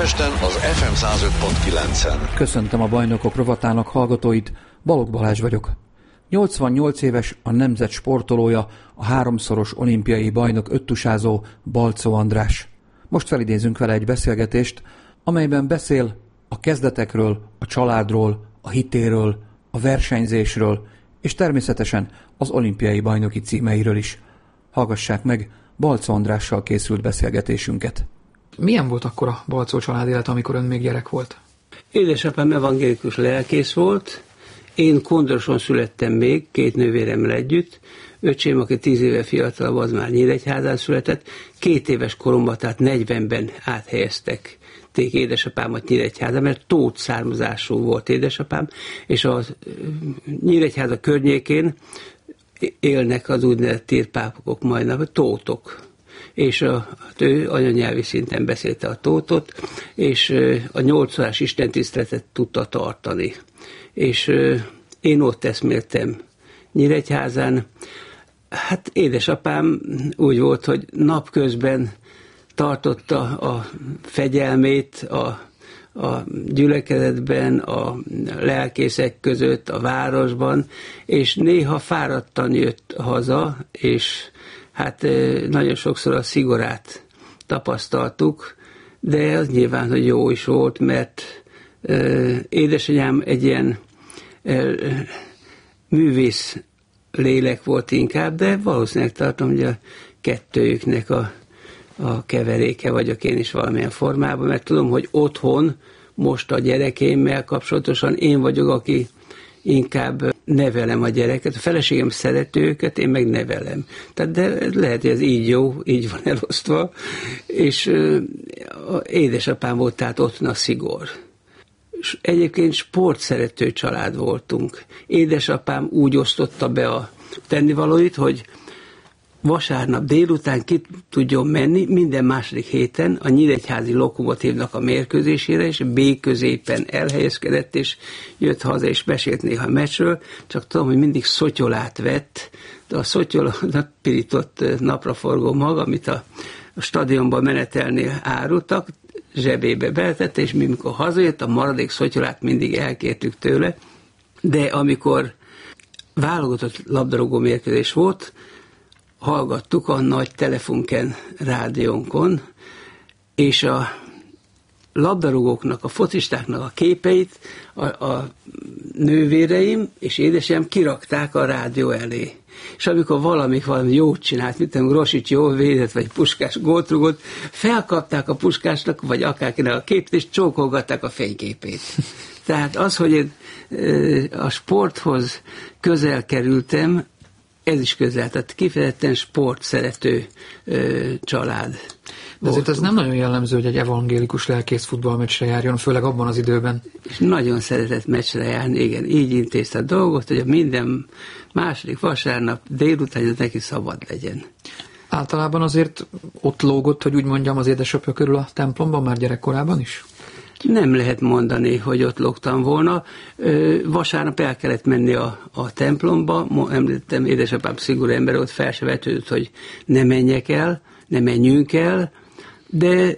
Budapesten az FM 105.9-en. Köszöntöm a Bajnokok rovatának hallgatóit, Balogh Balázs vagyok. 88 éves a nemzet sportolója, a 3-szoros olimpiai bajnok öttusázó Balczó András. Most felidézünk vele egy beszélgetést, amelyben beszél a kezdetekről, a családról, a hitéről, a versenyzésről, és természetesen az olimpiai bajnoki címeiről is. Hallgassák meg Balczó Andrással készült beszélgetésünket. Milyen volt akkor a Balczó család élet, amikor ön még gyerek volt? Édesapám evangélikus lelkész volt, én Kondroson születtem még, 2 nővéremmel együtt, öcsém, aki 10 éve fiatalabb, az már Nyíregyházán született, 2 éves koromban, tehát 40-ben áthelyeztek édesapámat Nyíregyházán, mert tót származású volt édesapám, és a Nyíregyháza környékén élnek az úgynevezett tirpápokok, majdnem tótok. És ő anyanyelvi szinten beszélte a tótot, és a 8 órás istentiszteletet tudta tartani. És én ott eszméltem Nyíregyházán. Hát édesapám úgy volt, hogy napközben tartotta a fegyelmét a gyülekezetben, a lelkészek között, a városban, és néha fáradtan jött haza, és hát nagyon sokszor a szigorát tapasztaltuk, de az nyilván, hogy jó is volt, mert édesanyám egy ilyen művész lélek volt inkább, de valószínűleg tartom, hogy a kettőjüknek a keveréke vagyok én is valamilyen formában, mert tudom, hogy otthon most a gyerekeimmel kapcsolatosan én vagyok, aki inkább nevelem a gyereket. A feleségem szereti őket, én meg nevelem. Tehát de lehet, hogy ez így jó, így van elosztva. És édesapám volt, tehát otthon a szigor. És egyébként sportszerető család voltunk. Édesapám úgy osztotta be a tennivalóit, hogy vasárnap délután ki tudjon menni minden második héten a nyíregyházi Lokomotívnak a mérkőzésére, és B középen elhelyezkedett, és jött haza, és mesélt néha a meccsről, csak tudom, hogy mindig szotyolát vett, de a szotyolat pirított napraforgó mag, amit a stadionban menetelnél árultak, zsebébe beletette, és mi, amikor hazajött, a maradék szotyolát mindig elkértük tőle, de amikor válogatott labdarúgó mérkőzés volt, hallgattuk a nagy telefonken, rádiónkon, és a labdarúgóknak, a focistáknak a képeit a nővéreim és édesem kirakták a rádió elé. És amikor valami jót csinált, mint Grosics jól védett, vagy Puskás gólt rúgott, felkapták a Puskásnak, vagy akárkinek a képét, és csókolgatták a fényképét. Tehát az, hogy én a sporthoz közel kerültem, ez is közel, tehát kifejezetten sportszerető család. De azért ez nem nagyon jellemző, hogy egy evangélikus lelkész futballmeccsre járjon, főleg abban az időben. És nagyon szeretett meccsre járni, igen, így intézte a dolgot, hogy a minden második vasárnap délután neki szabad legyen. Általában azért ott lógott, hogy úgy mondjam, az édesapja körül a templomban már gyerekkorában is? Nem lehet mondani, hogy ott lógtam volna. Vasárnap el kellett menni a templomba, említettem, édesapám szigorú ember, ott fel se vetődött, hogy ne menjek el, ne menjünk el, de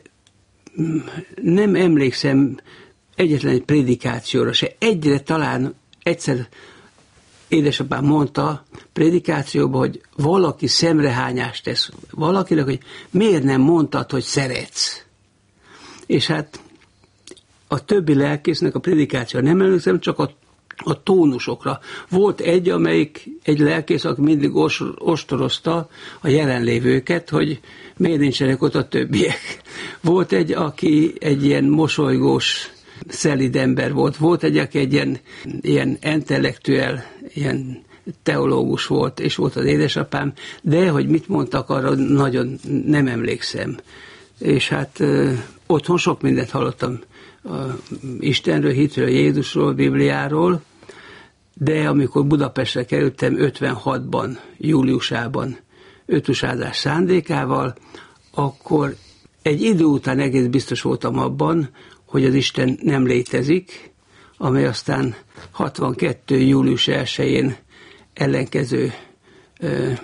nem emlékszem egyetlen egy prédikációra se. Talán egyszer édesapám mondta prédikációban, hogy valaki szemrehányást tesz valakinek, hogy miért nem mondtad, hogy szeretsz. És hát a többi lelkésznek a prédikáció nem emlékszem, csak a tónusokra. Volt egy lelkész, aki mindig ostorozta a jelenlévőket, hogy miért nincsenek ott a többiek. Volt egy, aki egy ilyen mosolygós, szelíd ember volt. Volt egy, aki egy ilyen intellektuel, ilyen teológus volt, és volt az édesapám, de hogy mit mondtak, arra nagyon nem emlékszem. És hát otthon sok mindent hallottam Istenről, hitről, Jézusról, Bibliáról, de amikor Budapestre kerültem 56-ban, júliusában, öttusázás szándékával, akkor egy idő után egész biztos voltam abban, hogy az Isten nem létezik, amely aztán 62. július 1-én ellenkező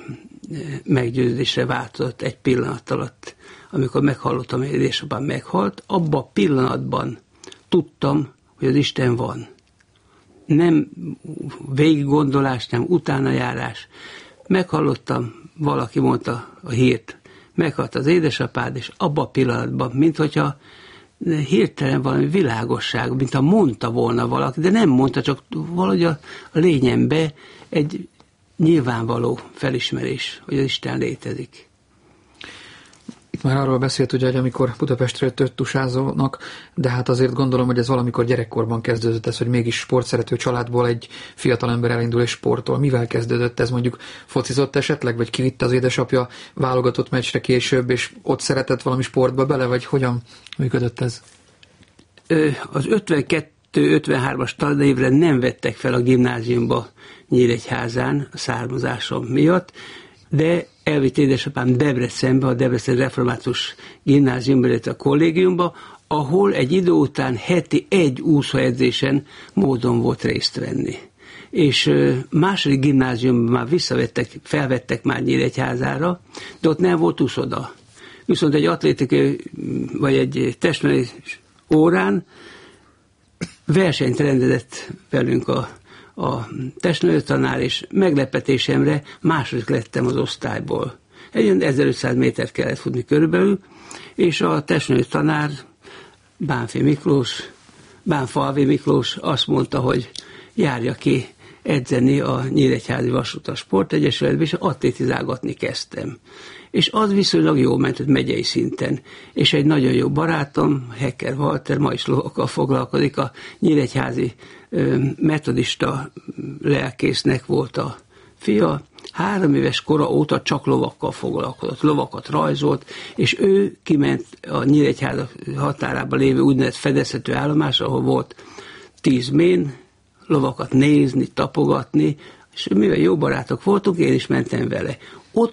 meggyőződésre változott egy pillanat alatt. Amikor meghallottam, hogy édesapám meghalt, abban a pillanatban tudtam, hogy az Isten van. Nem végiggondolás, nem utánajárás. Meghallottam, valaki mondta a hírt, meghalt az édesapád, és abban a pillanatban, minthogyha hirtelen valami világosság, mintha mondta volna valaki, de nem mondta, csak valahogy a lényembe egy nyilvánvaló felismerés, hogy az Isten létezik. Itt már arról beszélt, ugye, hogy amikor Budapestre jött öttusázónak, de hát azért gondolom, hogy ez valamikor gyerekkorban kezdődött ez, hogy mégis sportszerető családból egy fiatalember elindul és sportol. Mivel kezdődött ez? Mondjuk focizott esetleg, vagy kivitte az édesapja válogatott meccsre később, és ott szeretett valami sportba bele, vagy hogyan működött ez? Az 52-53-as tanévre nem vettek fel a gimnáziumba Nyíregyházán a származásom miatt, de elvitt édesapám Debrecenbe, a Debrecen Református Gimnáziumba, illetve a kollégiumba, ahol egy idő után heti egy úszóedzésen módon volt részt venni. És második gimnáziumban már felvettek már Nyíregyházára, de ott nem volt úszoda. Viszont egy atlétikai, vagy egy testnevelés órán versenyt rendezett velünk a testnevelő tanár, és meglepetésemre második lettem az osztályból. Egy 1500 métert kellett futni körülbelül, és a testnevelő tanár, Bánfalvi Miklós azt mondta, hogy járja ki edzeni a Nyíregyházi Vasútas Sportegyesületbe, és atlétizálgatni kezdtem. És az viszonylag jól ment, hogy megyei szinten. És egy nagyon jó barátom, Hecker Walter, ma is lovakkal foglalkozik, a nyíregyházi metodista lelkésznek volt a fia. 3 éves kora óta csak lovakkal foglalkozott, lovakat rajzolt, és ő kiment a Nyíregyháza határában lévő úgynevezett fedezhető állomásra, ahol volt 10 mén, lovakat nézni, tapogatni, és mivel jó barátok voltunk, én is mentem vele. Ott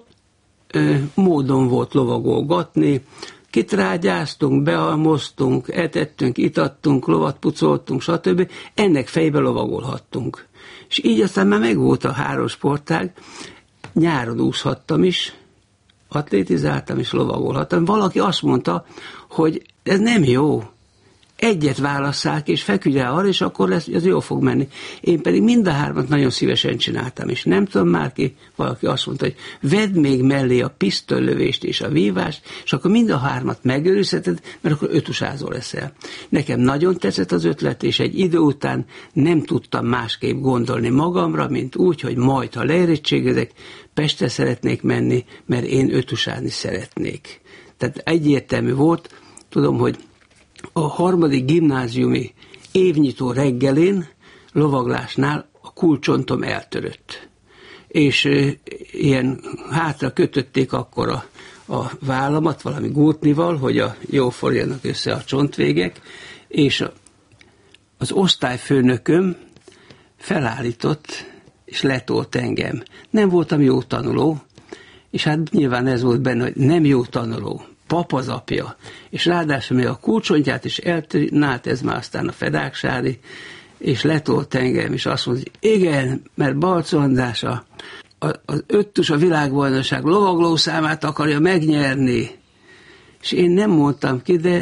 módon volt lovagolgatni, kitrágyáztunk, bealmoztunk, etettünk, itattunk, lovat pucoltunk, stb. Ennek fejbe lovagolhattunk. És így aztán már megvolt a 3 sportág, nyáron úszhattam is, atlétizáltam és lovagolhattam. Valaki azt mondta, hogy ez nem jó. Egyet válasszák, és feküdj rá arra, és akkor ez jól fog menni. Én pedig mind a 3-at nagyon szívesen csináltam, és nem tudom már ki, valaki azt mondta, hogy vedd még mellé a pisztolylövést és a vívást, és akkor mind a 3-at megőrizheted, mert akkor ötusázó leszel. Nekem nagyon tetszett az ötlet, és egy idő után nem tudtam másképp gondolni magamra, mint úgy, hogy majd, ha leérettségezek, Pestre szeretnék menni, mert én ötusázni szeretnék. Tehát egyértelmű volt, tudom, hogy a 3. gimnáziumi évnyitó reggelén lovaglásnál a kulcsontom eltörött. És ilyen hátra kötötték akkor a vállamat valami gurtnival, hogy jól forjanak össze a csontvégek, és az osztályfőnököm felállított és letolt engem. Nem voltam jó tanuló, és hát nyilván ez volt benne, hogy nem jó tanuló. Pap az apja, és ráadásul még a kulcsontját is eltűnált, ez már aztán a Fedáksári, és letolt engem, és azt mondta, hogy igen, mert Balczó András az öttus a világbajnokság lovaglószámát akarja megnyerni. És én nem mondtam ki, de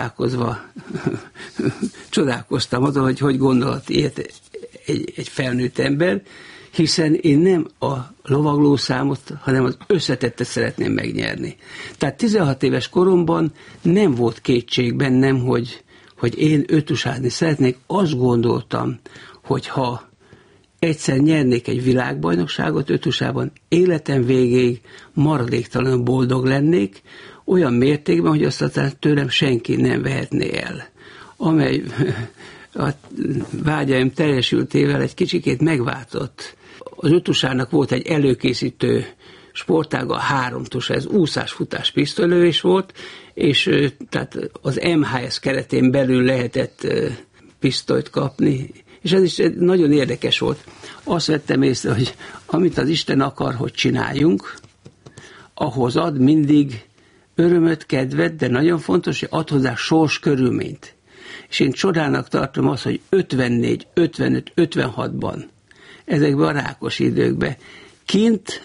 csodálkoztam azon, hogy gondolt ilyet egy felnőtt ember, hiszen én nem a lovaglószámot, hanem az összetettet szeretném megnyerni. Tehát 16 éves koromban nem volt kétség bennem, hogy én ötusázni szeretnék. Azt gondoltam, hogy ha egyszer nyernék egy világbajnokságot ötusában, életem végéig maradéktalanul boldog lennék, olyan mértékben, hogy azt aztán tőlem senki nem vehetné el. Amely a vágyaim teljesültével egy kicsikét megváltott. Az ötusának volt egy előkészítő sportága, a 3 tusa, ez úszás, futás, pisztolylövés volt, és tehát az MHS keretén belül lehetett pisztolyt kapni, és ez is nagyon érdekes volt. Azt vettem észre, hogy amit az Isten akar, hogy csináljunk, ahhoz ad mindig örömöt, kedvet, de nagyon fontos, hogy ad hozzá sors körülményt. És én csodának tartom azt, hogy 54, 55, 56-ban, ezekben a rákos időkben kint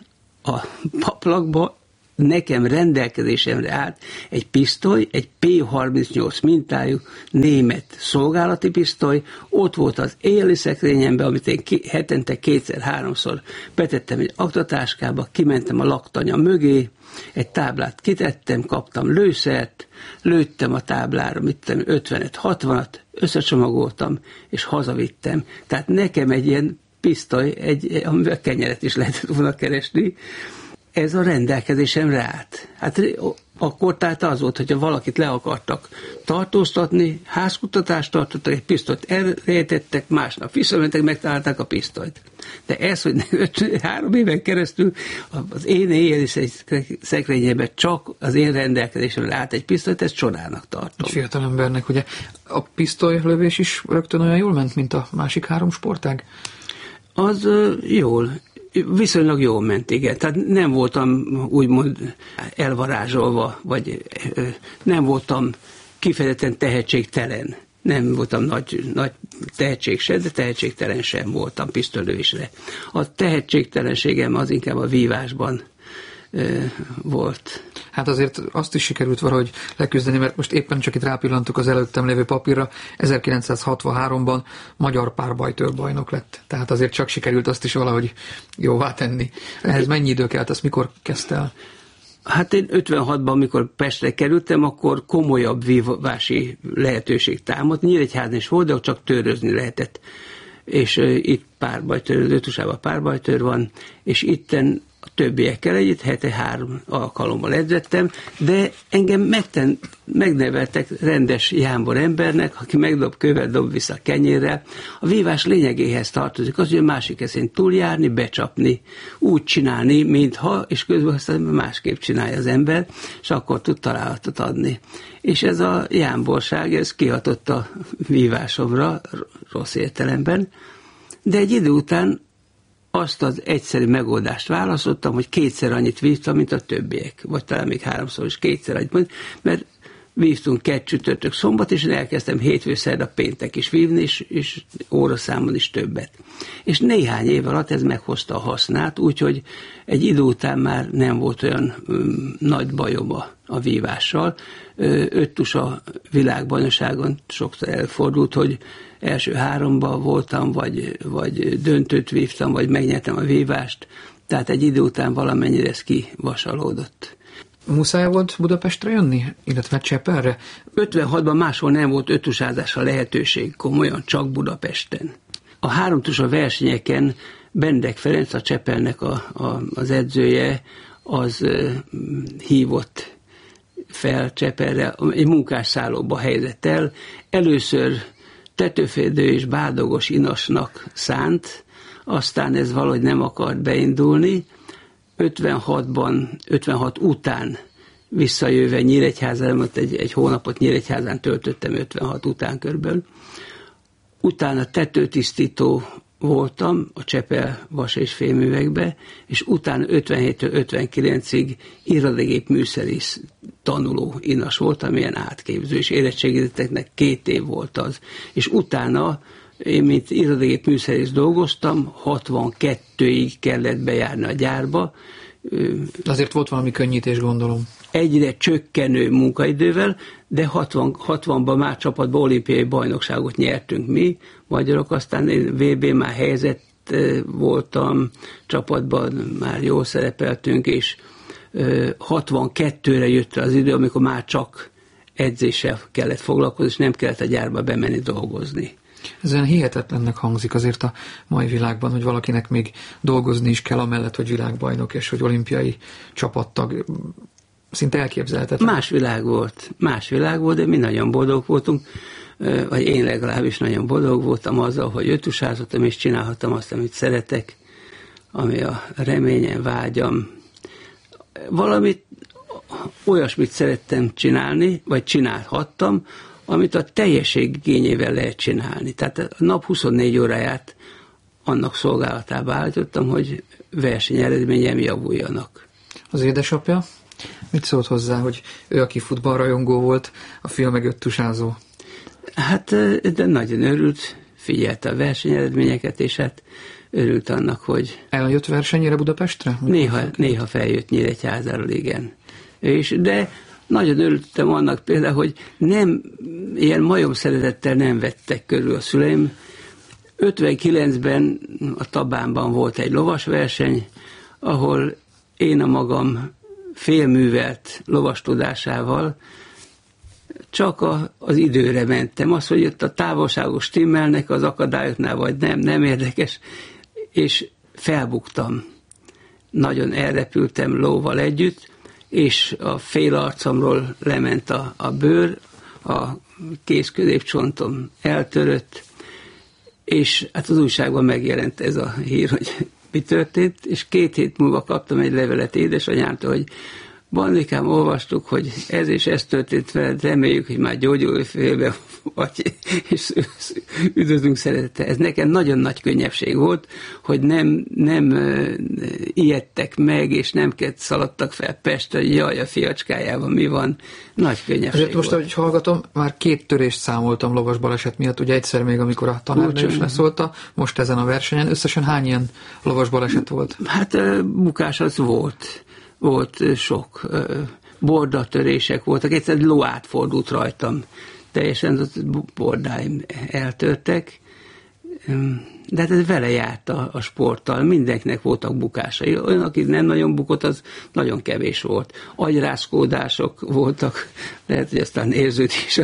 a paplakba nekem rendelkezésemre állt egy pisztoly, egy P38 mintájú német szolgálati pisztoly, ott volt az éjjeli szekrényemben, amit én hetente 2-3-szor betettem egy aktatáskába, kimentem a laktanya mögé, egy táblát kitettem, kaptam lőszert, lőttem a táblára, 55-60-at, összecsomagoltam, és hazavittem. Tehát nekem egy ilyen pisztoly, amivel kenyeret is lehetett volna keresni, ez a rendelkezésemre állt. Hát akkor tehát az volt, hogyha valakit le akartak tartóztatni, házkutatást tartottak, egy pisztolyt elrejtettek, másnap visszamentek, megtalálták a pisztolyt. De ez, hogy 3 éven keresztül az én éjjeli szekrényében csak az én rendelkezésemre állt egy pisztolyt, ezt csodának tartom. Fiatal embernek, ugye a pisztolylövés is rögtön olyan jól ment, mint a másik 3 sportág? Az viszonylag jól ment, igen. Tehát nem voltam úgymond elvarázsolva, vagy nem voltam kifejezetten tehetségtelen. Nem voltam nagy tehetség sem, de tehetségtelen sem voltam pisztolylövésre. A tehetségtelenségem az inkább a vívásban volt. Hát azért azt is sikerült valahogy leküzdeni, mert most éppen csak itt rápillantok az előttem lévő papírra, 1963-ban magyar párbajtőrbajnok lett. Tehát azért csak sikerült azt is valahogy jóvá tenni. Ehhez mennyi idő kellett, azt mikor kezdte el? Hát én 56-ban, amikor Pestre kerültem, akkor komolyabb vívási lehetőség támadt. Nyíregyházan is volt, de csak tőrözni lehetett. És itt párbajtőr, Ötusában párbajtőr van, és itten a többiekkel együtt hete 3 alkalommal edzettem, de engem megneveltek rendes jámbor embernek, aki megdob kővel, dob vissza kenyérrel. A vívás lényegéhez tartozik az, hogy a másik eszén túljárni, becsapni, úgy csinálni, mintha, és közben aztán másképp csinálja az ember, és akkor tud találatot adni. És ez a jámborság, ez kihatott a vívásomra, rossz értelemben, de egy idő után azt az egyszerű megoldást választottam, hogy 2-szer annyit vívtam, mint a többiek. Vagy talán még 3-szor is 2-szer annyit, mert vívtunk 2 csütörtök szombat, és én elkezdtem hétfő, szerda, péntek is vívni, és óraszámon is többet. És néhány év alatt ez meghozta a hasznát, úgyhogy egy idő után már nem volt olyan nagy bajom a vívással. 5 tusa világbajnokságon sokszor elfordult, hogy első 3-ban voltam, vagy döntőt vívtam, vagy megnyertem a vívást, tehát egy idő után valamennyire ez kivasalódott. Muszáj volt Budapestre jönni, illetve Csepelre? 56-ban máshol nem volt 5 tusázásra lehetőség, komolyan csak Budapesten. A 3 tusa versenyeken Bendek Ferenc, a Csepelnek az edzője, az hívott fel Csepelre, egy munkásszállóba helyezett el. Először tetőfédő és bádogos inasnak szánt, aztán ez valahogy nem akart beindulni. 56 után visszajöve Nyíregyházán, egy hónapot Nyíregyházán töltöttem 56 után körülbelül. Utána tetőtisztító voltam a Csepel vas- és fémművekbe, és utána 57-től 59-ig irodagép műszerész tanuló inas voltam, ilyen átképző, és érettségizetteknek 2 év volt az. És utána én, mint irodagép műszerész dolgoztam, 62-ig kellett bejárni a gyárba. Azért volt valami könnyítés, gondolom. Egyre csökkenő munkaidővel, de 60-ban már csapatban olimpiai bajnokságot nyertünk mi, magyarok, aztán én VB már helyezett voltam, csapatban már jól szerepeltünk, és 62-re jött az idő, amikor már csak edzéssel kellett foglalkozni, és nem kellett a gyárba bemenni dolgozni. Ez olyan hihetetlennek hangzik azért a mai világban, hogy valakinek még dolgozni is kell amellett, hogy világbajnok és hogy olimpiai csapattag. Szinte elképzelhetetlen. Más világ volt, de mi nagyon boldog voltunk, vagy én legalábbis nagyon boldog voltam azzal, hogy ötusázottam és csinálhattam azt, amit szeretek, ami a reményem, vágyam. Valamit, olyasmit szerettem csinálni, vagy csinálhattam, amit a teljesség igényével lehet csinálni. Tehát a nap 24 óráját annak szolgálatába állítottam, hogy versenyeredményem javuljanak. Az édesapja mit szólt hozzá, hogy ő, aki futballrajongó volt, a fia meg öttusázó? Hát de nagyon örült, figyelte a versenyeredményeket, és hát örült annak, hogy... Eljött versenyére Budapestre? Néha feljött Nyíregyházáról, igen. De nagyon örültem annak például, hogy nem ilyen majomszeretettel nem vettek körül a szüleim. 59-ben a Tabánban volt egy lovasverseny, ahol én a magam félművelt lovastudásával csak az időre mentem. Az, hogy ott a távolságok stimmelnek az akadályoknál, vagy nem érdekes, és felbuktam. Nagyon elrepültem lóval együtt, és a fél arcomról lement a bőr, a kézközépcsontom eltörött, és hát az újságban megjelent ez a hír, hogy mi történt, és 2 hét múlva kaptam egy levelet édesanyámtól, hogy Bandikám, olvastuk, hogy ez és ez történt veled, reméljük, hogy már gyógyuló félbe vagy, és üdvözlünk szeretettel. Ez nekem nagyon nagy könnyebbség volt, hogy nem ijedtek meg, és nem szaladtak fel Pestre, hogy jaj, a fiacskájában mi van. Nagy könnyebbség volt. Most, ahogy hallgatom, már 2 törést számoltam lovas baleset miatt, ugye egyszer még, amikor a tanárnő is leszólta, most ezen a versenyen. Összesen hány ilyen lovas baleset volt? Hát bukás az volt sok. Bordatörések voltak. Egyszer ló átfordult rajtam. Teljesen a bordáim eltörtek. De hát ez vele járt a sporttal. Mindenkinek voltak bukásai. Olyan, aki nem nagyon bukott, az nagyon kevés volt. Agyrázkódások voltak. Lehet, hogy aztán érződés.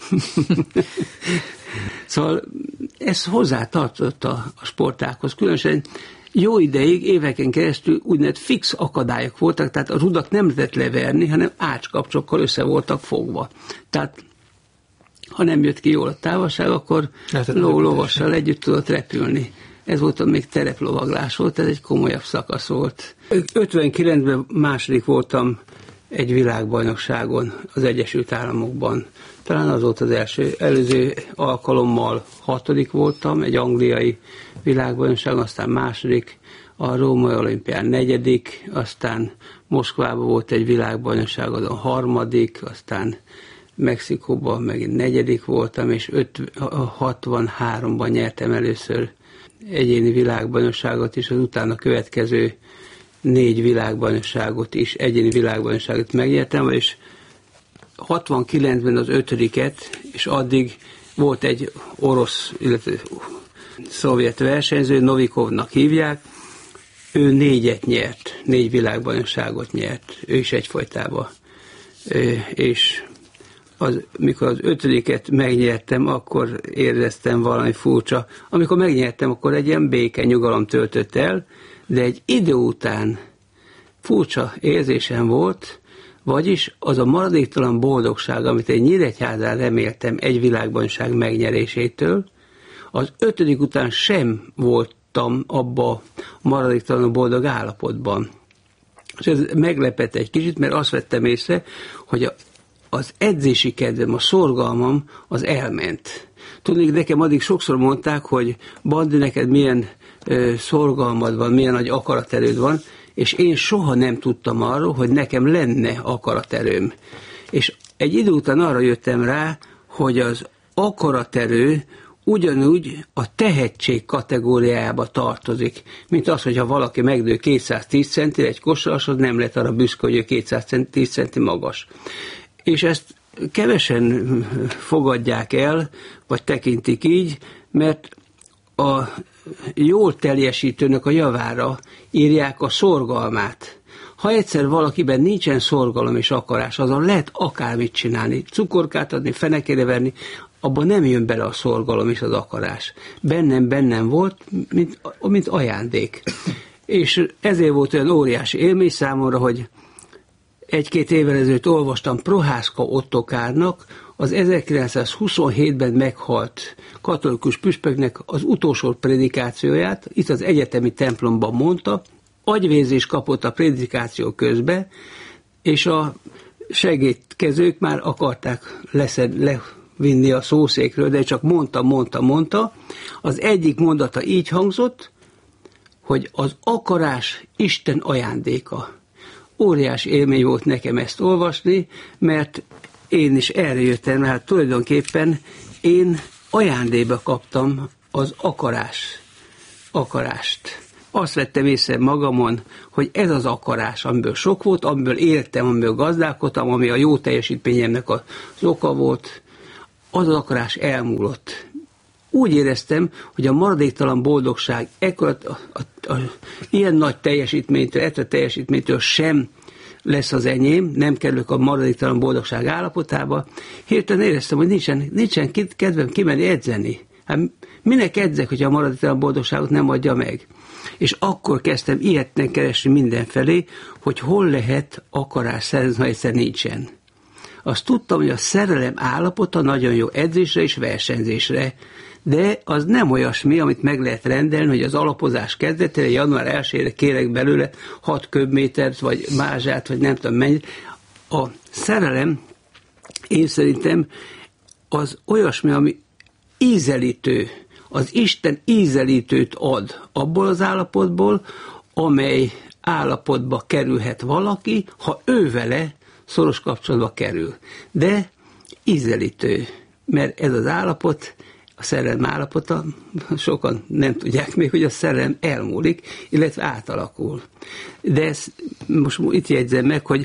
Szóval ez hozzátartott a sportákhoz. Különösen jó ideig, éveken keresztül úgynevezett fix akadályok voltak, tehát a rudat nem lehetett leverni, hanem ácskapcsokkal össze voltak fogva. Tehát ha nem jött ki jól a távolság, akkor lovassal együtt tudott repülni. Ez volt, még tereplovaglás volt, ez egy komolyabb szakasz volt. 59-ben második voltam egy világbajnokságon az Egyesült Államokban. Talán az volt az előző alkalommal 6. voltam, egy angliai világbajnokságon, aztán második, a római olimpián 4., aztán Moszkvában volt egy világbajnokság, azon 3., aztán Mexikóban megint 4. voltam, és 63-ban nyertem először egyéni világbajnokságot, és az utána következő 4 világbajnokságot is, egyéni világbajnokságot megnyertem, és 69-ben az 5., és addig volt egy orosz, illetve szovjet versenyző, Novikovnak hívják, ő 4 nyert, 4 világbajnokságot nyert, ő is egyfolytában. És mikor az 5. megnyertem, akkor éreztem valami furcsa. Amikor megnyertem, akkor egy ilyen béke, nyugalom töltött el, de egy idő után furcsa érzésem volt, vagyis az a maradéktalan boldogság, amit egy Nyíregyházán reméltem egy világbajnokság megnyerésétől, az 5. után sem voltam abba a maradéktalan boldog állapotban. És ez meglepett egy kicsit, mert azt vettem észre, hogy az edzési kedvem, a szorgalmam az elment. Tudnék, nekem addig sokszor mondták, hogy Bandi, neked milyen szorgalmad van, milyen nagy akaraterőd van, és én soha nem tudtam arról, hogy nekem lenne akaraterőm. És egy idő után arra jöttem rá, hogy az akaraterő ugyanúgy a tehetség kategóriájába tartozik, mint az, hogyha valaki megnő 210 centire egy kosarasod, nem lehet arra büszke, hogy ő 210 centi magas. És ezt kevesen fogadják el, vagy tekintik így, mert a jól teljesítőnek a javára írják a szorgalmát. Ha egyszer valakiben nincsen szorgalom és akarás, azon lehet akármit csinálni, cukorkát adni, fenekére abban nem jön bele a szorgalom és az akarás. Bennem volt, mint ajándék. És ezért volt olyan óriási élmény számomra, hogy 1-2 évvel ezelőtt olvastam Prohászka Ottokárnak az 1927-ben meghalt katolikus püspöknek az utolsó prédikációját, itt az egyetemi templomban mondta, agyvérzés kapott a prédikáció közben, és a segédkezők már akarták levinni a szószékről, de csak mondta. Az egyik mondata így hangzott, hogy az akarás Isten ajándéka. Óriási élmény volt nekem ezt olvasni, mert én is erre jöttem, hát tulajdonképpen én ajándékba kaptam az akarás akarást. Azt vettem észre magamon, hogy ez az akarás, amiből sok volt, amiből éltem, amiből gazdálkodtam, ami a jó teljesítményemnek az oka volt, az az akarás elmúlott. Úgy éreztem, hogy a maradéktalan boldogság ilyen nagy teljesítménytől, ettől teljesítménytől sem lesz az enyém, nem kerülök a maradéktalan boldogság állapotába. Hirtelen éreztem, hogy nincsen kedvem kimenni edzeni. Hát minek edzek, hogyha a maradéktalan boldogságot nem adja meg? És akkor kezdtem ilyetten keresni mindenfelé, hogy hol lehet akarás szerezni, ha egyszer nincsen. Azt tudtam, hogy a szerelem állapota nagyon jó edzésre és versenyzésre, de az nem olyasmi, amit meg lehet rendelni, hogy az alapozás kezdetére, január 1-ére kérek belőle 6 köbmétert, vagy mázsát, vagy nem tudom mennyit. A szerelem, én szerintem, az olyasmi, ami ízelítő, az Isten ízelítőt ad abból az állapotból, amely állapotba kerülhet valaki, ha ő vele szoros kapcsolatba kerül. De ízelítő, mert ez az állapot, a szerelem állapota, sokan nem tudják még, hogy a szerelem elmúlik, illetve átalakul. De ezt most itt jegyzem meg, hogy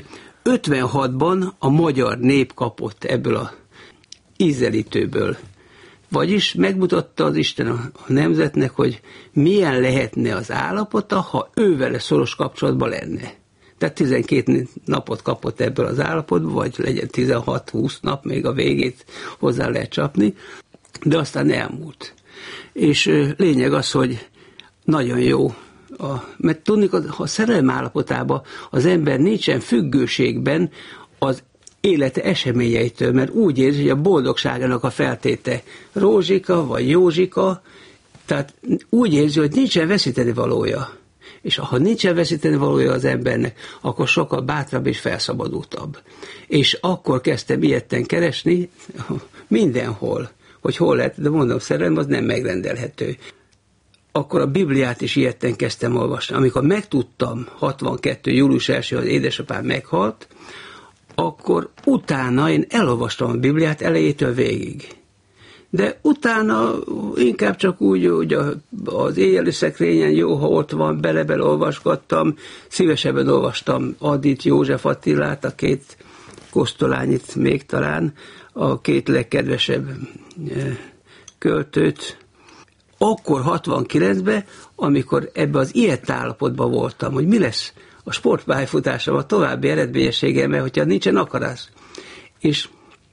56-ban a magyar nép kapott ebből a ízelítőből. Vagyis megmutatta az Isten a nemzetnek, hogy milyen lehetne az állapota, ha ő vele szoros kapcsolatban lenne. Tehát 12 napot kapott ebből az állapotból, vagy legyen 16-20 nap, még a végét hozzá lehet csapni, de aztán elmúlt. És lényeg az, hogy nagyon jó, mert tudni, ha a szerelem állapotában az ember nincsen függőségben az élete eseményeitől, mert úgy érzi, hogy a boldogságának a feltéte Rózsika vagy Józsika, tehát úgy érzi, hogy nincsen veszíteni valója. És ha nincsen veszíteni valója az embernek, akkor sokkal bátrabb és felszabadultabb. És akkor kezdtem ilyetten keresni mindenhol, hogy hol lehet, de mondom, szerelem az nem megrendelhető. Akkor a Bibliát is ilyetten kezdtem olvasni. Amikor megtudtam, 62. július 1, az édesapám meghalt, akkor utána én elolvastam a Bibliát elejétől végig. De utána inkább csak úgy az éjjeli szekrényen jó, ha ott van, bele olvasgattam, szívesebben olvastam Adit, József Attilát, a 2 Kosztolányit még talán, a 2 legkedvesebb költőt. Akkor 69-ben, amikor ebbe az ilyet állapotban voltam, hogy mi lesz a sportpályafutásom, a további eredményességemmel, hogyha nincsen akarás. És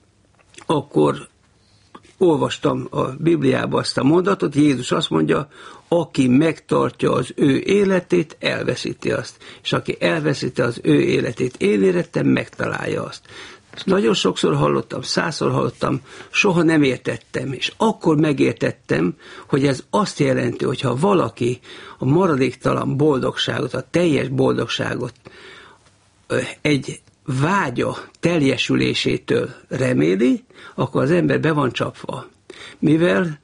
akkor olvastam a Bibliába azt a mondatot, Jézus azt mondja, aki megtartja az ő életét, elveszíti azt. És aki elveszíti az ő életét, én érettem, megtalálja azt. Nagyon sokszor hallottam, 100-szor hallottam, soha nem értettem, és akkor megértettem, hogy ez azt jelenti, hogyha valaki a maradéktalan boldogságot, a teljes boldogságot egy vágya teljesülésétől reméli, akkor az ember be van csapva. Mivel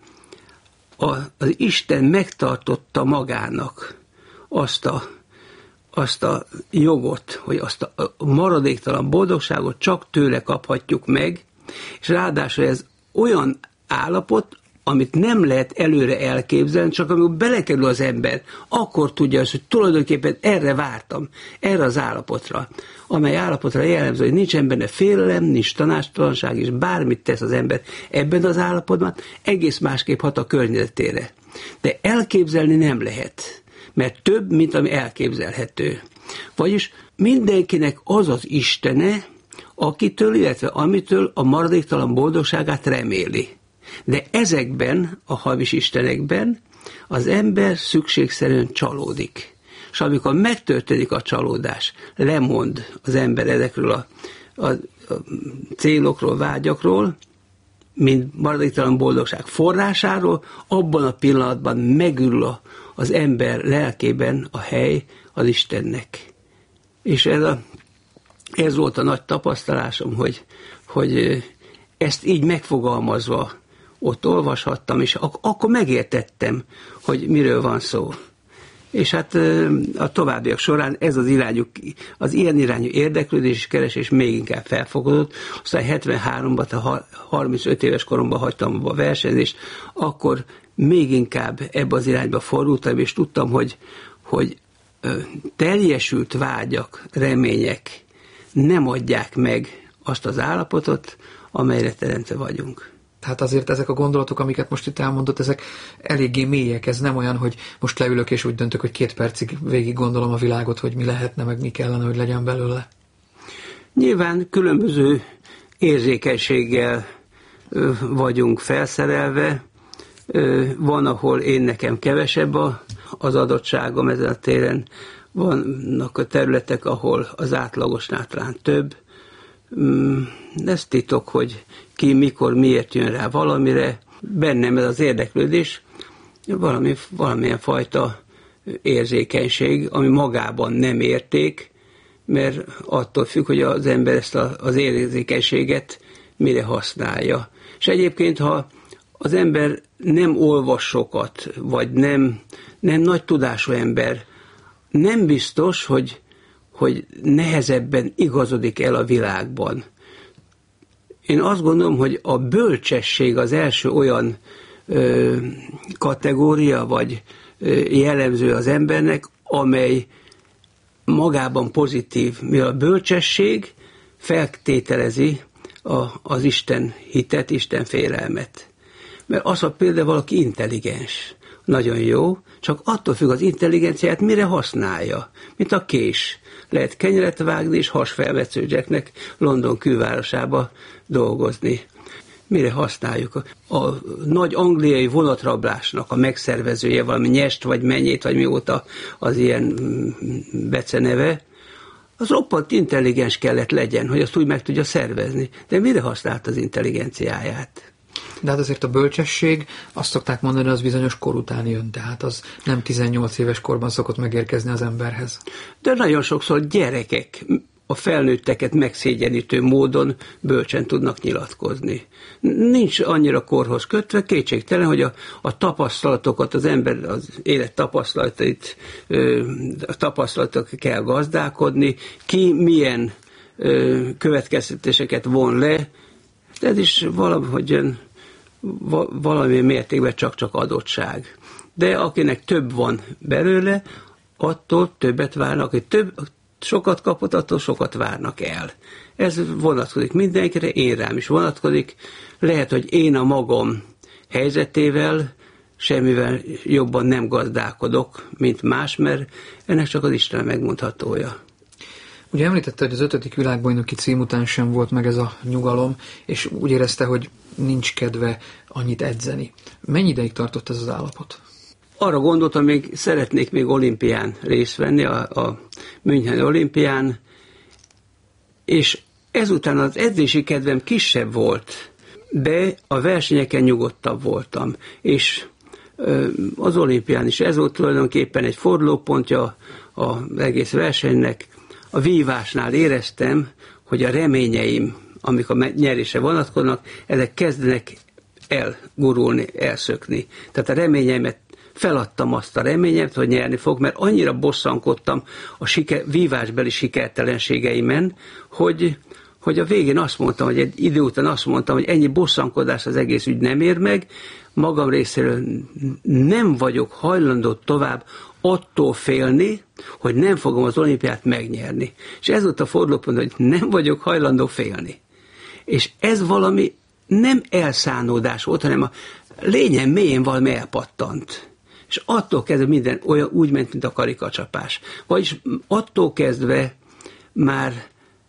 az Isten megtartotta magának azt a jogot, hogy azt a maradéktalan boldogságot csak tőle kaphatjuk meg, és ráadásul ez olyan állapot, amit nem lehet előre elképzelni, csak amikor belekerül az ember, akkor tudja azt, hogy tulajdonképpen erre vártam, erre az állapotra, amely állapotra jellemző, hogy nincsen benne félelem, nincs tanácstalanság, és bármit tesz az ember ebben az állapotban, egész másképp hat a környezetére. De elképzelni nem lehet, mert több, mint ami elképzelhető. Vagyis mindenkinek az az istene, akitől, illetve amitől a maradéktalan boldogságát reméli. De ezekben, a hamis istenekben az ember szükségszerűen csalódik. És amikor megtörténik a csalódás, lemond az ember ezekről a célokról, vágyakról, mint maradéktalan boldogság forrásáról, abban a pillanatban megürül az ember lelkében a hely az Istennek. És ez volt a nagy tapasztalásom, hogy ezt így megfogalmazva ott olvashattam, és akkor megértettem, hogy miről van szó. És hát a továbbiak során ez az ilyen irányú érdeklődés és keresés még inkább felfogadott. Aztán 73-ban, 35 éves koromban hagytam abba a versenyzést, akkor még inkább ebbe az irányba fordultam, és tudtam, hogy teljesült vágyak, remények nem adják meg azt az állapotot, amelyre teremtve vagyunk. Tehát azért ezek a gondolatok, amiket most itt elmondott, ezek eléggé mélyek. Ez nem olyan, hogy most leülök és úgy döntök, hogy 2 percig végig gondolom a világot, hogy mi lehetne, meg mi kellene, hogy legyen belőle. Nyilván különböző érzékenységgel vagyunk felszerelve. Van, ahol nekem kevesebb az adottságom ezen a téren. Vannak a területek, ahol az átlagosnál talán több. Ez titok, hogy ki, mikor, miért jön rá valamire. Bennem ez az érdeklődés, valamilyen fajta érzékenység, ami magában nem érték, mert attól függ, hogy az ember ezt az érzékenységet mire használja. És egyébként, ha az ember nem olvas sokat, vagy nem nagy tudású ember, nem biztos, hogy nehezebben igazodik el a világban. Én azt gondolom, hogy a bölcsesség az első olyan kategória, vagy jellemző az embernek, amely magában pozitív, mivel a bölcsesség feltételezi az Isten hitet, Isten félelmet. Mert az, ha például valaki intelligens, nagyon jó, csak attól függ az intelligenciát, mire használja, mint a kés. Lehet kenyeret vágni és hasfelmetszőgyeknek London külvárosába dolgozni. Mire használjuk? A nagy angliai vonatrablásnak a megszervezője, valami Nyest vagy Menyét, vagy mióta az ilyen beceneve, az roppant intelligens kellett legyen, hogy azt úgy meg tudja szervezni. De mire használt az intelligenciáját? De hát azért a bölcsesség, azt szokták mondani, az bizonyos kor után jön, tehát az nem 18 éves korban szokott megérkezni az emberhez. De nagyon sokszor gyerekek a felnőtteket megszégyenítő módon bölcsen tudnak nyilatkozni. Nincs annyira korhoz kötve, kétségtelen, hogy a tapasztalatokat, az ember az élet tapasztalatok kell gazdálkodni, ki milyen következtetéseket von le, de ez is valamilyen mértékben csak adottság. De akinek több van belőle, attól többet várnak, aki sokat kapott, attól sokat várnak el. Ez vonatkozik mindenkire, én rám is vonatkozik. Lehet, hogy én a magam helyzetével semmivel jobban nem gazdálkodok, mint más, mert ennek csak az Isten megmondhatója. Ugye említette, hogy az 5. világbajnoki cím után sem volt meg ez a nyugalom, és úgy érezte, hogy nincs kedve annyit edzeni. Mennyi ideig tartott ez az állapot? Arra gondoltam, még szeretnék még olimpián részt venni, a Müncheni olimpián, és ezután az edzési kedvem kisebb volt, de a versenyeken nyugodtabb voltam, és az olimpián is ez volt tulajdonképpen egy fordulópontja az egész versenynek. A vívásnál éreztem, hogy a reményeim, amik a nyerésre vonatkoznak, ezek kezdenek elgurulni, elszökni. Tehát a reményeimet feladtam azt a reményemet, hogy nyerni fog, mert annyira bosszankodtam a vívásbeli sikertelenségeimen, hogy a végén azt mondtam, hogy egy idő után azt mondtam, hogy ennyi bosszankodás az egész ügy nem ér meg, magam részéről nem vagyok hajlandó tovább attól félni, hogy nem fogom az olimpiát megnyerni. És ez volt a fordulópont, hogy nem vagyok hajlandó félni. És ez valami nem elszánódás volt, hanem a lényen mélyén valami elpattant. És attól kezdve minden olyan úgy ment, mint a karikacsapás. Vagyis attól kezdve már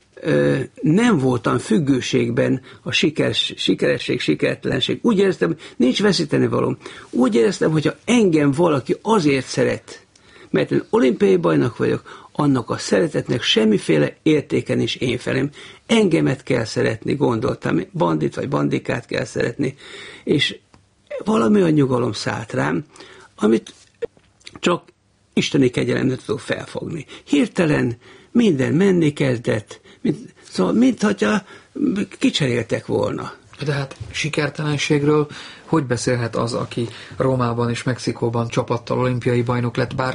nem voltam függőségben a sikeresség, sikertelenség. Úgy éreztem, hogy nincs veszíteni valóm. Úgy éreztem, hogyha engem valaki azért szeret, mert én olimpiai bajnok vagyok, annak a szeretetnek semmiféle értéke nincs én felém. Engemet kell szeretni, gondoltam, bandit vagy bandikát kell szeretni. És valami olyan nyugalom szállt rám, amit csak isteni kegyelemre tudok felfogni. Hirtelen minden menni kezdett, szóval mintha kicseréltek volna. De hát sikertelenségről hogy beszélhet az, aki Rómában és Mexikóban csapattal olimpiai bajnok lett, bár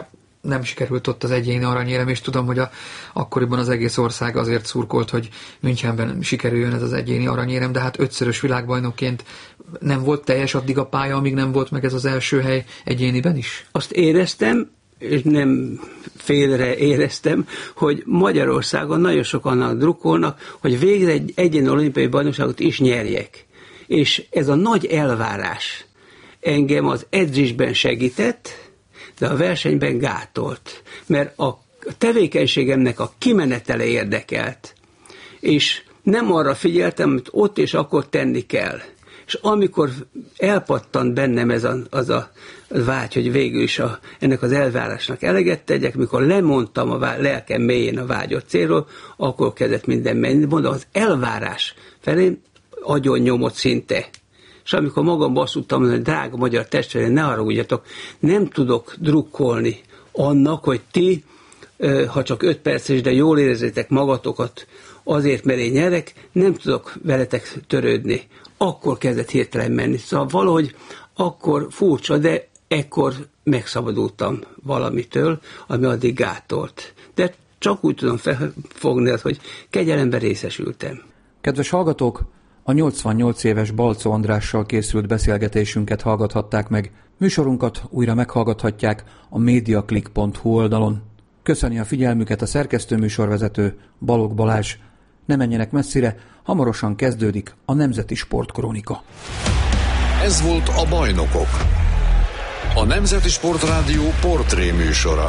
nem sikerült ott az egyéni aranyérem, és tudom, hogy akkoriban az egész ország azért szurkolt, hogy Münchenben sikerüljön ez az egyéni aranyérem, de hát 5-szörös világbajnokként nem volt teljes addig a pálya, amíg nem volt meg ez az első hely egyéniben is? Azt éreztem, és nem félre éreztem, hogy Magyarországon nagyon sokan drukkolnak, hogy végre egy egyéni olimpiai bajnokságot is nyerjek. És ez a nagy elvárás engem az edzésben segített, de a versenyben gátolt. Mert a tevékenységemnek a kimenetele érdekelt. És nem arra figyeltem, hogy ott és akkor tenni kell. És amikor elpattant bennem az a vágy, hogy végül is ennek az elvárásnak eleget tegyek, mikor lemondtam a lelkem mélyén a vágyott célról, akkor kezdett minden menni. Mondom, az elvárás felé agyon nyomott szinte. És amikor magamba azt tudtam, hogy drága magyar testvérem, ne haragudjatok, nem tudok drukkolni annak, hogy ti, ha csak 5 perc is, de jól érezzétek magatokat azért, mert én nyerek, nem tudok veletek törődni. Akkor kezdett hirtelen menni. Szóval valahogy akkor furcsa, de ekkor megszabadultam valamitől, ami addig gátolt. De csak úgy tudom felfogni, hogy kegyelemben részesültem. Kedves hallgatók, a 88 éves Balczó Andrással készült beszélgetésünket hallgathatták meg. Műsorunkat újra meghallgathatják a mediaclick.hu oldalon. Köszöni a figyelmüket a szerkesztőműsorvezető Balogh Balázs. Ne menjenek messzire, hamarosan kezdődik a Nemzeti Sportkrónika. Ez volt a Bajnokok, a Nemzeti Sportrádió portré műsora.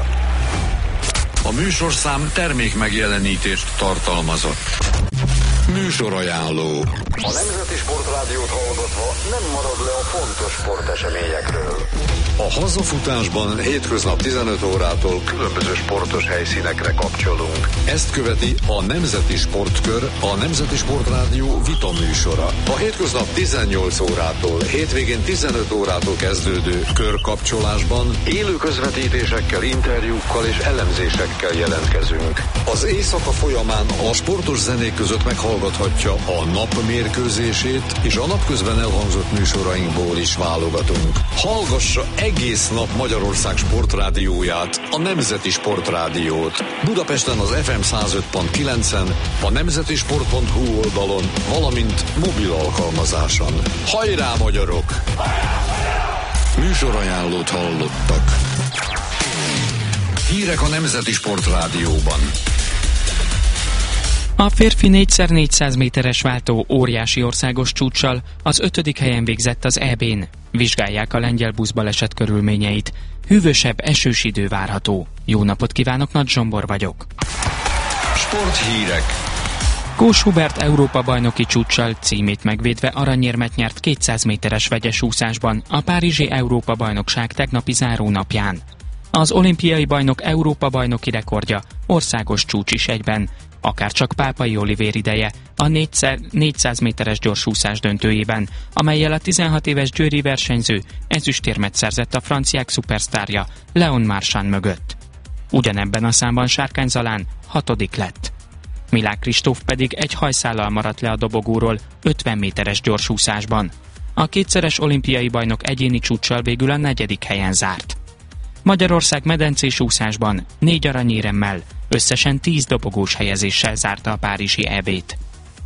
A műsorszám termékmegjelenítést tartalmazott. Műsorajánló. A Nemzeti Sportrádiót hallgatva nem marad le a fontos sporteseményekről. A hazafutásban hétköznap 15 órától különböző sportos helyszínekre kapcsolunk. Ezt követi a Nemzeti Sportkör, a Nemzeti Sportrádió vita műsora. A hétköznap 18 órától, hétvégén 15 órától kezdődő körkapcsolásban élő közvetítésekkel, interjúkkal és elemzésekkel jelentkezünk. Az éjszaka folyamán a sportos zenék között meghallgathatja a nap mérkőzését, és a napközben elhangzott műsorainkból is válogatunk. Hallgassa egész nap Magyarország sportrádióját, a Nemzeti Sportrádiót. Budapesten az FM 105.9-en, a nemzetisport.hu oldalon, valamint mobil alkalmazáson. Hajrá, magyarok! Műsorajánlót hallottak. Hírek a Nemzeti Sportrádióban. A férfi 4x400 méteres váltó óriási országos csúccsal az 5. helyen végzett az EB-n. Vizsgálják a lengyel buszbaleset körülményeit. Hűvösebb, esős idő várható. Jó napot kívánok, Nagy Zsombor vagyok. Sporthírek. Kós Hubert Európa-bajnoki csúccsal címét megvédve aranyérmet nyert 200 méteres vegyes úszásban a párizsi Európa-bajnokság tegnapi zárónapján. Az olimpiai bajnok Európa-bajnoki rekordja országos csúcs is egyben, akárcsak Pápai Olivér ideje a 400 méteres gyorsúszás döntőjében, amellyel a 16 éves győri versenyző ezüstérmet szerzett a franciák szupersztárja Leon Marchand mögött. Ugyanebben a számban Sárkány Zalán 6. lett. Milák Kristóf pedig egy hajszállal maradt le a dobogóról 50 méteres gyorsúszásban. A kétszeres olimpiai bajnok egyéni csúccsal végül a 4. helyen zárt. Magyarország medencés úszásban 4 aranyéremmel, összesen 10 dobogós helyezéssel zárta a párizsi EB-t.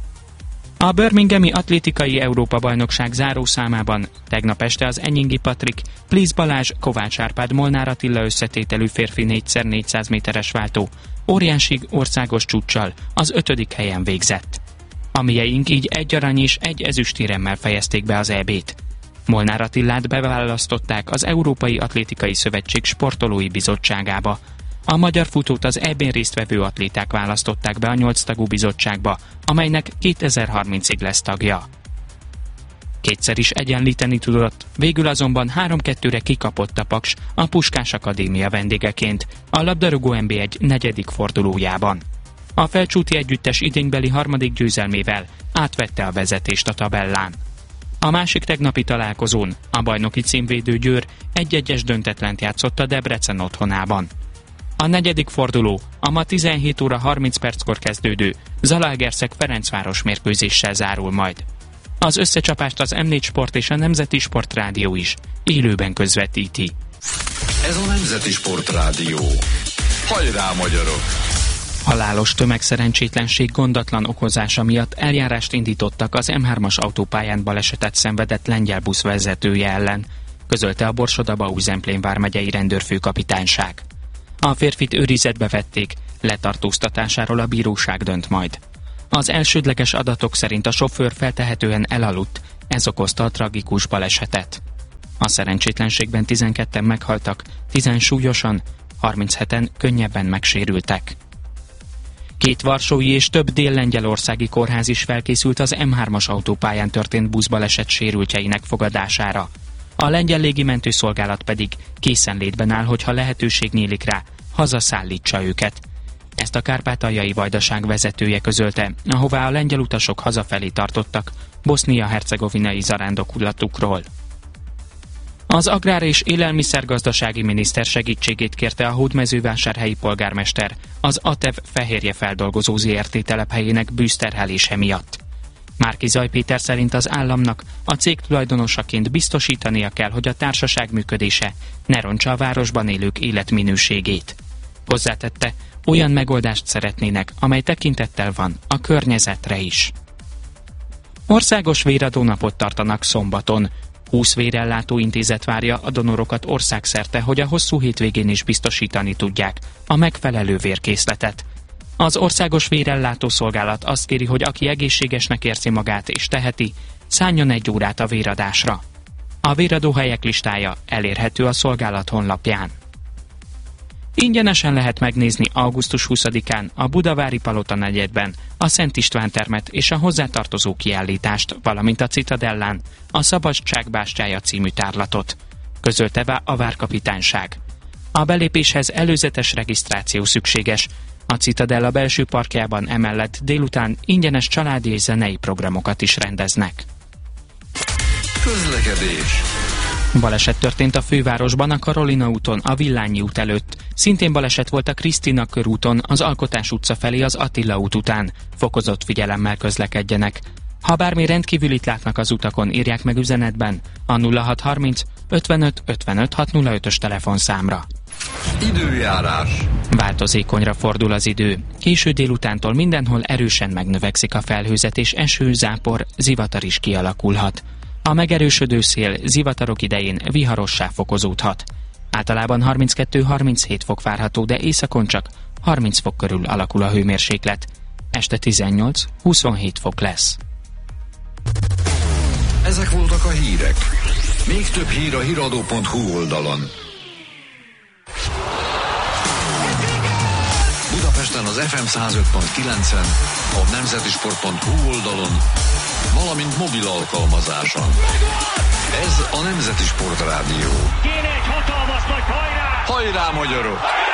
A birminghami atlétikai Európa-bajnokság zárószámában tegnap este az Enyingi Patrik, Plisz Balázs, Kovács Árpád, Molnár Attila összetételű férfi 4x400 méteres váltó óriási országos csúccsal az 5. helyen végzett. A mieink így 1 arany és 1 ezüstéremmel fejezték be az EB-t. Molnár Attilát beválasztották az Európai Atlétikai Szövetség sportolói bizottságába. A magyar futót az EB-n résztvevő atléták választották be a 8 tagú bizottságba, amelynek 2030-ig lesz tagja. Kétszer is egyenlíteni tudott, végül azonban 3-2-re kikapott a Paks a Puskás Akadémia vendégeként a labdarúgó NB1 4. fordulójában. A Felcsúti együttes idénbeli 3. győzelmével átvette a vezetést a tabellán. A másik tegnapi találkozón a bajnoki címvédő Győr 1-1-es döntetlent játszott a Debrecen otthonában. A 4. forduló a ma 17 óra 30 perckor kezdődő Zalaegerszeg-Ferencváros mérkőzéssel zárul majd. Az összecsapást az M4 Sport és a Nemzeti Sportrádió is élőben közvetíti. Ez a Nemzeti Sportrádió. Hajrá, magyarok! Halálos tömegszerencsétlenség gondatlan okozása miatt eljárást indítottak az M3-as autópályán balesetet szenvedett lengyel busz vezetője ellen, közölte a Borsod-Abaúj-Zemplén vármegyei rendőrfőkapitányság. A férfit őrizetbe vették, letartóztatásáról a bíróság dönt majd. Az elsődleges adatok szerint a sofőr feltehetően elaludt, ez okozta a tragikus balesetet. A szerencsétlenségben 12-en meghaltak, 10 súlyosan, 37-en könnyebben megsérültek. 2 varsói és több dél-lengyelországi kórház is felkészült az M3-as autópályán történt buszbaleset sérültjeinek fogadására. A lengyel légimentőszolgálat pedig készenlétben áll, hogyha lehetőség nyílik rá, hazaszállítsa őket. Ezt a kárpátaljai vajdaság vezetője közölte, ahová a lengyel utasok hazafelé tartottak bosznia-hercegovinai zarándokulatukról. Az Agrár- és Élelmiszergazdasági Miniszter segítségét kérte a hódmezővásárhelyi polgármester az ATEV fehérje feldolgozó ZRT telephelyének bűzterhelése miatt. Márki-Zay Péter szerint az államnak a cég tulajdonosaként biztosítania kell, hogy a társaság működése ne rontsa a városban élők életminőségét. Hozzátette, olyan megoldást szeretnének, amely tekintettel van a környezetre is. Országos véradó napot tartanak szombaton. 20 vérellátó intézet várja a donorokat országszerte, hogy a hosszú hétvégén is biztosítani tudják a megfelelő vérkészletet. Az Országos Vérellátó Szolgálat azt kéri, hogy aki egészségesnek érzi magát és teheti, szálljon 1 órát a véradásra. A véradóhelyek listája elérhető a szolgálat honlapján. Ingyenesen lehet megnézni augusztus 20-án a Budavári Palota negyedben a Szent István termet és a hozzátartozó kiállítást, valamint a Citadellán a Szabadság bástyája című tárlatot, közölte a várkapitányság. A belépéshez előzetes regisztráció szükséges. A Citadella belső parkjában emellett délután ingyenes családi és zenei programokat is rendeznek. Közlekedés. Baleset történt a fővárosban, a Karolina úton, a Villányi út előtt. Szintén baleset volt a Krisztina körúton, az Alkotás utca felé az Attila út után. Fokozott figyelemmel közlekedjenek. Ha bármi rendkívülit látnak az utakon, írják meg üzenetben a 0630 55 55 605-ös telefonszámra. Időjárás. Változékonyra fordul az idő. Késő délutántól mindenhol erősen megnövekszik a felhőzet, és eső, zápor, zivatar is kialakulhat. A megerősödő szél zivatarok idején viharossá fokozódhat. Általában 32-37 fok várható, de északon csak 30 fok körül alakul a hőmérséklet. Este 18-27 fok lesz. Ezek voltak a hírek. Még több hír a hiradó.hu oldalon. Budapesten az FM 105.9-en, a nemzetisport.hu oldalon, valamint mobil alkalmazáson. Ez a Nemzeti Sportrádió. Kéne egy hatalmas nagy hajrá! Hajrá, magyarok!